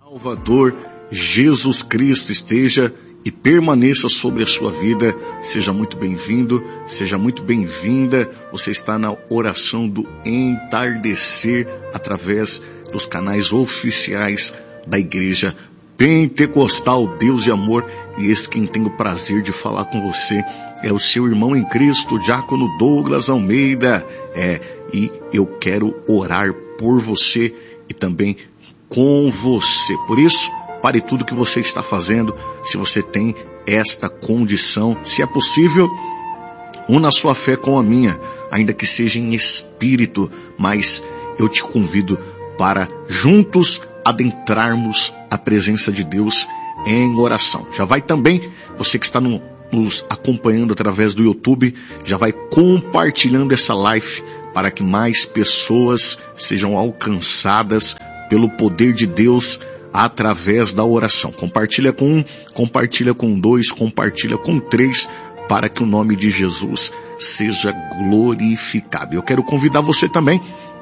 Salvador Jesus Cristo esteja e permaneça sobre a sua vida. Seja muito bem-vindo, seja muito bem-vinda. Você está na oração do entardecer através dos canais oficiais da Igreja Pentecostal Deus e Amor. E esse quem tem o prazer de falar com você é o seu irmão em Cristo, Diácono Douglas Almeida. E eu quero orar por você e também com você. Por isso, pare tudo que você está fazendo, se você tem esta condição. Se é possível, una a sua fé com a minha, ainda que seja em espírito, mas eu te convido para juntos adentrarmos a presença de Deus em oração. Já vai também, você que está nos acompanhando através do YouTube, já vai compartilhando essa live para que mais pessoas sejam alcançadas pelo poder de Deus através da oração. Compartilha com um, compartilha com dois, compartilha com três, para que o nome de Jesus seja glorificado. Eu quero convidar você também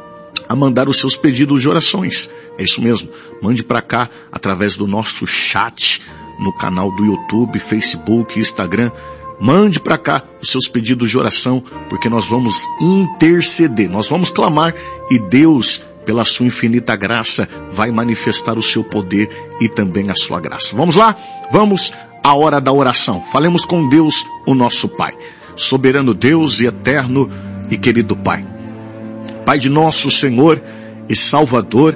a mandar os seus pedidos de orações. É isso mesmo. Mande para cá através do nosso chat no canal do YouTube, Facebook, Instagram. Mande para cá os seus pedidos de oração, porque nós vamos interceder, nós vamos clamar e Deus, pela sua infinita graça, vai manifestar o seu poder e também a sua graça. Vamos lá? Vamos à hora da oração. Falemos com Deus, o nosso Pai. Soberano Deus e eterno e querido Pai. Pai de nosso Senhor e Salvador,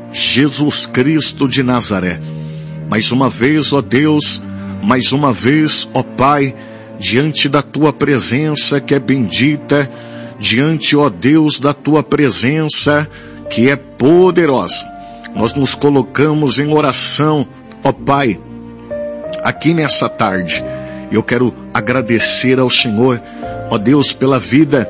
Jesus Cristo de Nazaré. Mais uma vez, ó Deus, mais uma vez, ó Pai, diante da Tua presença que é bendita, diante, ó Deus, da Tua presença que é poderosa, nós nos colocamos em oração, ó Pai, aqui nessa tarde. Eu quero agradecer ao Senhor, ó Deus, pela vida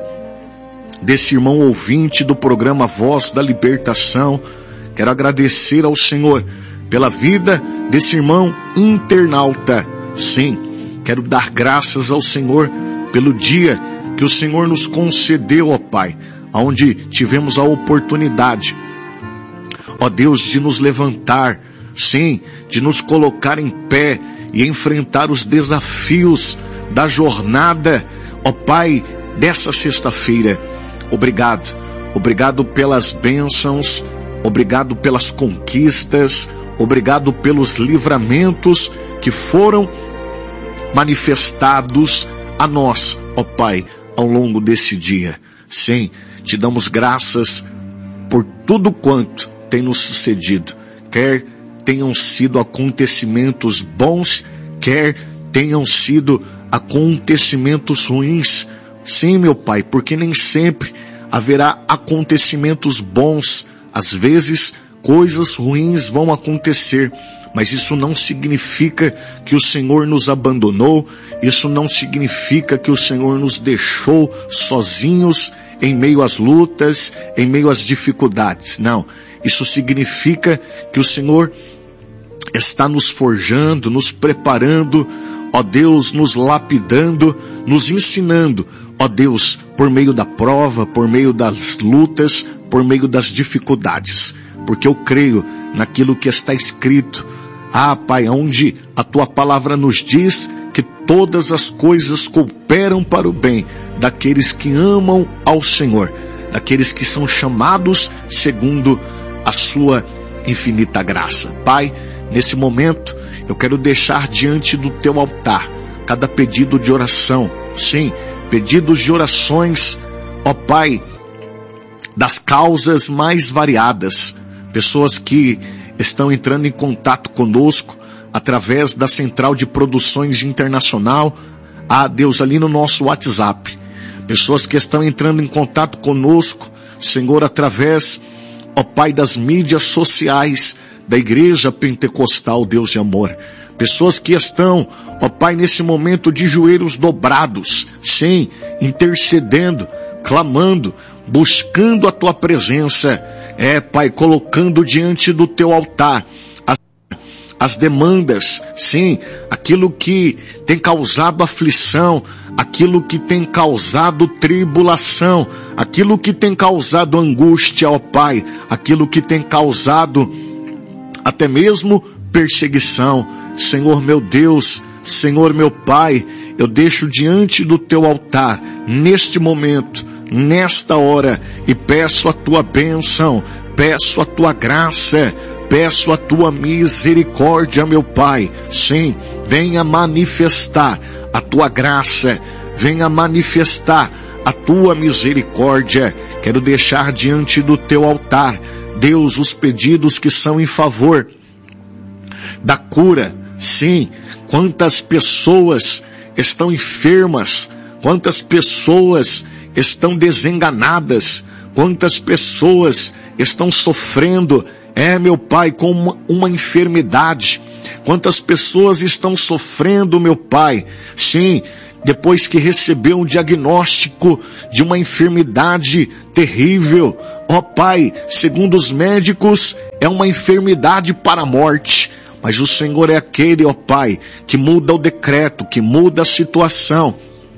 desse irmão ouvinte do programa Voz da Libertação. Quero agradecer ao Senhor pela vida desse irmão internauta. Sim, quero dar graças ao Senhor pelo dia que o Senhor nos concedeu, ó Pai, onde tivemos a oportunidade, ó Deus, de nos levantar, sim, de nos colocar em pé e enfrentar os desafios da jornada, ó Pai, dessa sexta-feira. Obrigado, obrigado pelas bênçãos, obrigado pelas conquistas, obrigado pelos livramentos que foram manifestados a nós, ó Pai, ao longo desse dia. Sim, te damos graças por tudo quanto tem nos sucedido, quer tenham sido acontecimentos bons, quer tenham sido acontecimentos ruins. Sim, meu Pai, porque nem sempre haverá acontecimentos bons. Às vezes, coisas ruins vão acontecer, mas isso não significa que o Senhor nos abandonou, isso não significa que o Senhor nos deixou sozinhos em meio às lutas, em meio às dificuldades. Não, isso significa que o Senhor está nos forjando, nos preparando, ó Deus, nos lapidando, nos ensinando, ó Deus, por meio da prova, por meio das lutas, por meio das dificuldades. Porque eu creio naquilo que está escrito. Pai, onde a Tua palavra nos diz que todas as coisas cooperam para o bem daqueles que amam ao Senhor, daqueles que são chamados segundo a Sua infinita graça. Pai, nesse momento, eu quero deixar diante do Teu altar cada pedido de oração. Sim, pedidos de orações, ó Pai, das causas mais variadas. Pessoas que estão entrando em contato conosco através da Central de Produções Internacional, Deus, ali no nosso WhatsApp. Pessoas que estão entrando em contato conosco, Senhor, através, ó Pai, das mídias sociais da Igreja Pentecostal Deus e Amor. Pessoas que estão, ó Pai, nesse momento de joelhos dobrados, sim, intercedendo, clamando, buscando a Tua presença. Pai, colocando diante do Teu altar as demandas, sim, aquilo que tem causado aflição, aquilo que tem causado tribulação, aquilo que tem causado angústia, ó Pai, aquilo que tem causado até mesmo perseguição. Senhor meu Deus, Senhor meu Pai, eu deixo diante do teu altar, neste momento, nesta hora, e peço a tua bênção, peço a tua graça, peço a tua misericórdia, meu Pai. Sim, venha manifestar a tua graça, venha manifestar a tua misericórdia. Quero deixar diante do teu altar, Deus, os pedidos que são em favor da cura. Sim, quantas pessoas estão enfermas, quantas pessoas estão desenganadas, quantas pessoas estão sofrendo, meu Pai, com uma enfermidade. Quantas pessoas estão sofrendo, meu Pai, sim, depois que recebeu um diagnóstico de uma enfermidade terrível. Ó Pai, segundo os médicos, é uma enfermidade para a morte. Mas o Senhor é aquele, ó Pai, que muda o decreto, que muda a situação.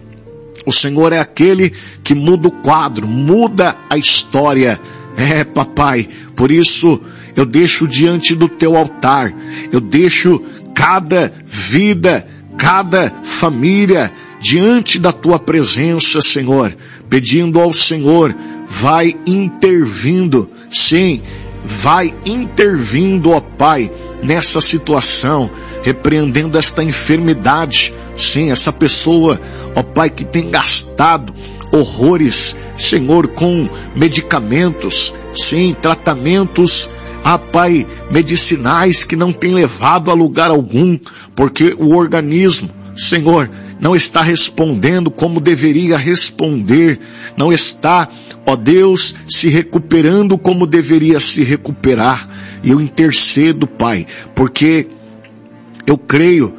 O Senhor é aquele que muda o quadro, muda a história. Papai, por isso eu deixo diante do teu altar, eu deixo cada vida, cada família diante da tua presença, Senhor, pedindo ao Senhor, vai intervindo, sim, vai intervindo, ó Pai, nessa situação, repreendendo esta enfermidade, sim, essa pessoa, ó Pai, que tem gastado horrores, Senhor, com medicamentos, sim, tratamentos, Pai, medicinais que não tem levado a lugar algum, porque o organismo, Senhor, não está respondendo como deveria responder, não está, ó Deus, se recuperando como deveria se recuperar. E eu intercedo, Pai, porque eu creio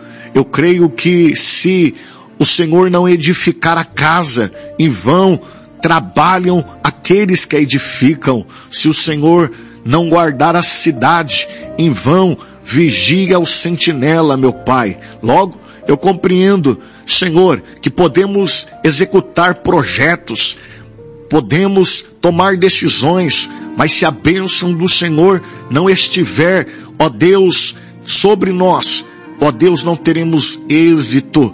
que se o Senhor não edificar a casa, em vão trabalham aqueles que a edificam. Se o Senhor não guardar a cidade, em vão vigia o sentinela, meu Pai. Logo, eu compreendo, Senhor, que podemos executar projetos, podemos tomar decisões, mas se a bênção do Senhor não estiver, ó Deus, sobre nós, ó Deus, não teremos êxito.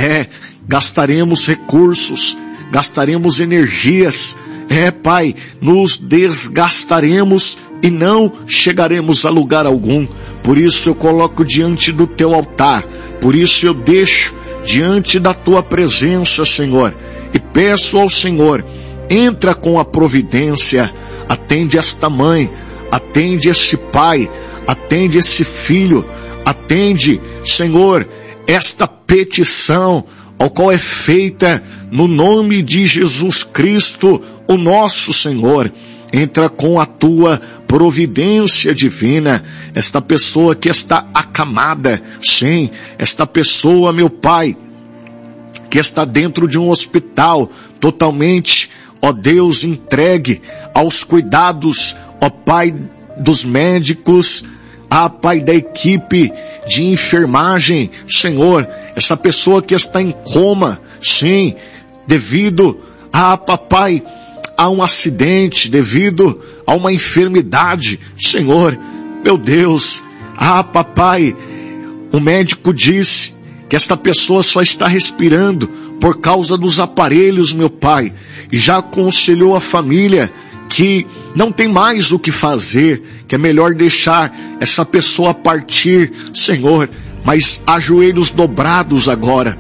Gastaremos recursos, gastaremos energias, Pai, nos desgastaremos e não chegaremos a lugar algum. Por isso eu coloco diante do teu altar, por isso eu deixo diante da tua presença, Senhor, e peço ao Senhor, entra com a providência, atende esta mãe, atende esse pai, atende esse filho, atende, Senhor, esta petição, ao qual é feita no nome de Jesus Cristo, o nosso Senhor. Entra com a tua providência divina, esta pessoa que está acamada, sim, esta pessoa, meu Pai, que está dentro de um hospital, totalmente, ó Deus, entregue aos cuidados, ó Pai, dos médicos, Pai, da equipe de enfermagem, Senhor, essa pessoa que está em coma, sim, devido Papai, a um acidente, devido a uma enfermidade, Senhor, meu Deus, Papai, o médico disse que esta pessoa só está respirando por causa dos aparelhos, meu Pai, e já aconselhou a família que não tem mais o que fazer, que é melhor deixar essa pessoa partir, Senhor, mas a joelhos dobrados agora,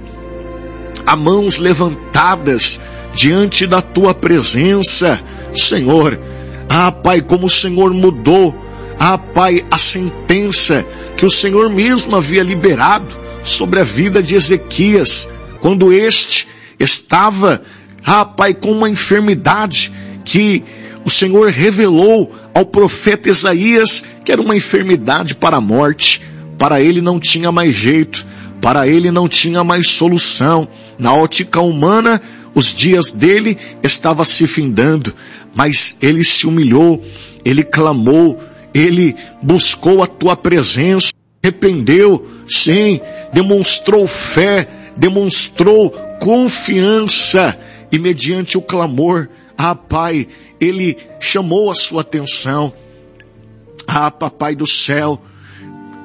a mãos levantadas diante da tua presença, Senhor. Pai, como o Senhor mudou, Pai, a sentença que o Senhor mesmo havia liberado sobre a vida de Ezequias, quando este estava, Pai, com uma enfermidade que o Senhor revelou ao profeta Isaías que era uma enfermidade para a morte. Para ele não tinha mais jeito, para ele não tinha mais solução. Na ótica humana, os dias dele estavam se findando, mas ele se humilhou, ele clamou, ele buscou a tua presença, arrependeu, sim, demonstrou fé, demonstrou confiança, e mediante o clamor, Pai, ele chamou a sua atenção. Papai do céu,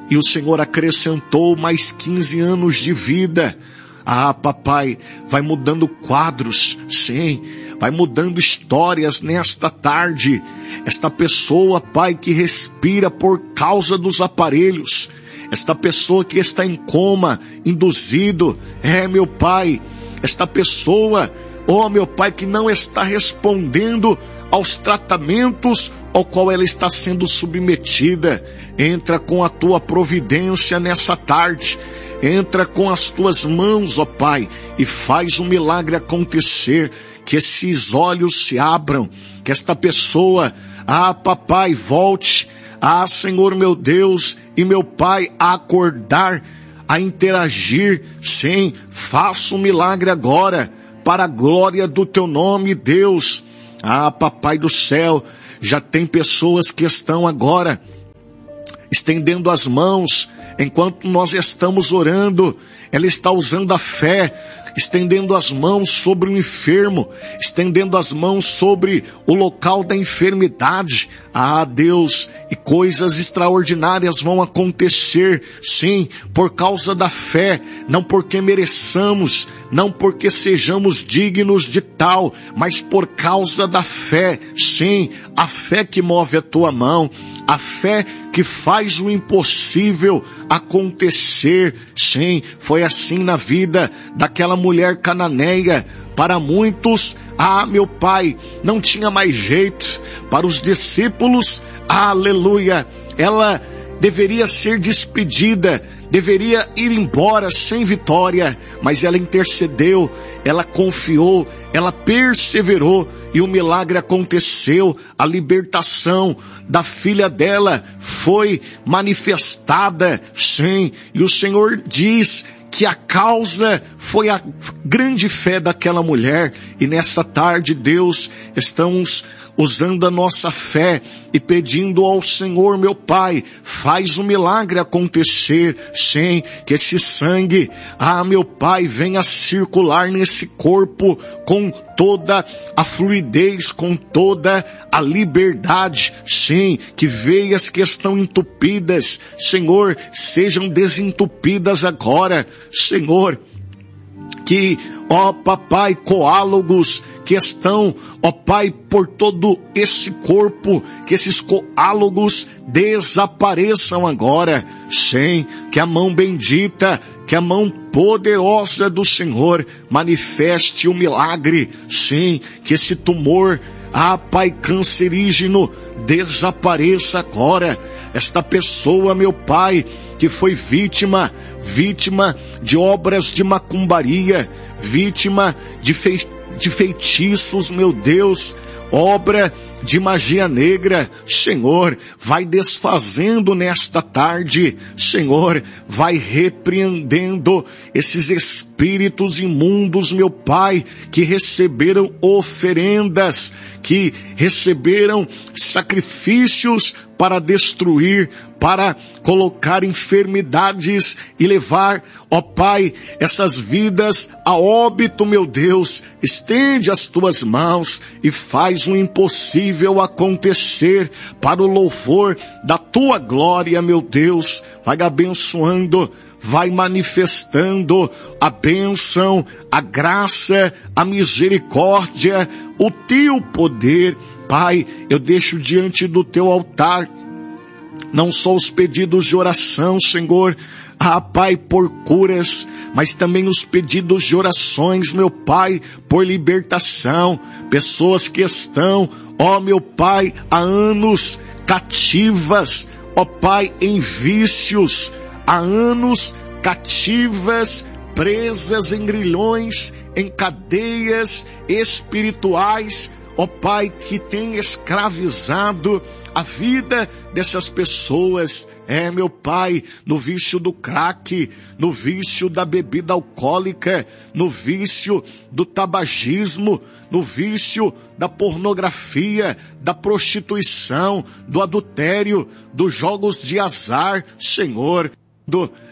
e o Senhor acrescentou mais 15 anos de vida. Ah, papai, vai mudando quadros, sim, vai mudando histórias nesta tarde. Esta pessoa, pai, que respira por causa dos aparelhos, esta pessoa que está em coma, induzido, meu pai, esta pessoa, meu pai, que não está respondendo aos tratamentos ao qual ela está sendo submetida. Entra com a tua providência nessa tarde. Entra com as tuas mãos, ó Pai, e faz um milagre acontecer, que esses olhos se abram, que esta pessoa, papai, volte, Senhor meu Deus e meu Pai, a acordar, a interagir, sim, faça um milagre agora, para a glória do teu nome, Deus. Papai do céu, já tem pessoas que estão agora estendendo as mãos, enquanto nós estamos orando, ela está usando a fé, estendendo as mãos sobre o enfermo, estendendo as mãos sobre o local da enfermidade. Deus, e coisas extraordinárias vão acontecer, sim, por causa da fé, não porque mereçamos, não porque sejamos dignos de tal, mas por causa da fé, sim, a fé que move a tua mão, a fé que faz o impossível acontecer, sim, foi assim na vida daquela mulher cananeia. Para muitos, meu Pai, não tinha mais jeito. Para os discípulos, aleluia, ela deveria ser despedida, deveria ir embora sem vitória, mas ela intercedeu, ela confiou, ela perseverou, e o milagre aconteceu. A libertação da filha dela foi manifestada, sim, e o Senhor diz que a causa foi a grande fé daquela mulher. E nessa tarde, Deus, estamos usando a nossa fé e pedindo ao Senhor, meu Pai, faz um milagre acontecer, sim, que esse sangue, meu Pai, venha circular nesse corpo com toda a fluidez, com toda a liberdade, sim, que veias que estão entupidas, Senhor, sejam desentupidas agora, Senhor, que, papai, coálogos que estão, Pai, por todo esse corpo, que esses coálogos desapareçam agora, sim, que a mão bendita, que a mão poderosa do Senhor manifeste o milagre, sim, que esse tumor, Pai, cancerígeno desapareça agora. Esta pessoa, meu Pai, que foi vítima de obras de macumbaria, vítima de feitiços, meu Deus, obra de magia negra, Senhor, vai desfazendo nesta tarde, Senhor, vai repreendendo esses espíritos imundos, meu Pai, que receberam oferendas, que receberam sacrifícios para destruir, para colocar enfermidades e levar, Pai, essas vidas a óbito, meu Deus. Estende as tuas mãos e faz o impossível acontecer para o louvor da tua glória, meu Deus. Vai abençoando, vai manifestando a bênção, a graça, a misericórdia, o teu poder. Pai, eu deixo diante do teu altar não só os pedidos de oração, Senhor, Pai, por curas, mas também os pedidos de orações, meu Pai, por libertação. Pessoas que estão, meu Pai, há anos cativas, Pai, em vícios, há anos cativas, presas em grilhões, em cadeias espirituais, Pai, que tem escravizado a vida dessas pessoas, meu Pai, no vício do crack, no vício da bebida alcoólica, no vício do tabagismo, no vício da pornografia, da prostituição, do adultério, dos jogos de azar, Senhor,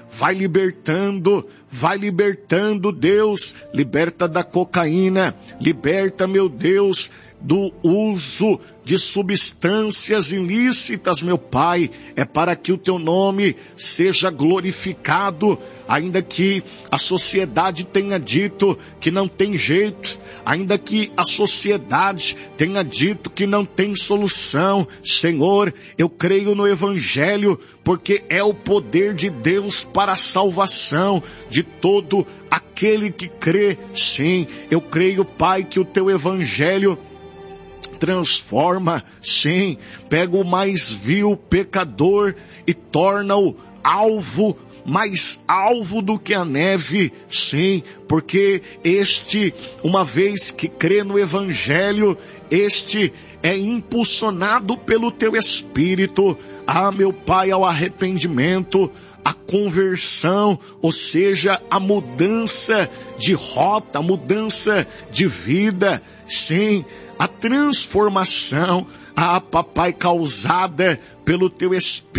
vai libertando, Deus, liberta da cocaína, liberta, meu Deus, do uso de substâncias ilícitas, meu Pai, é para que o teu nome seja glorificado, ainda que a sociedade tenha dito que não tem jeito, ainda que a sociedade tenha dito que não tem solução, Senhor, eu creio no Evangelho, porque é o poder de Deus para a salvação de todo aquele que crê. Sim, eu creio, Pai, que o teu Evangelho transforma, sim, pega o mais vil pecador e torna-o mais alvo do que a neve, sim, porque este, uma vez que crê no Evangelho, este é impulsionado pelo teu Espírito, meu Pai, ao arrependimento, a conversão, ou seja, a mudança de rota, a mudança de vida, sim, a transformação, papai, causada pelo teu Espírito.